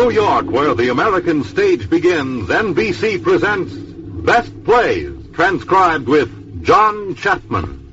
New York, where the American stage begins, NBC presents Best Plays, transcribed with John Chapman.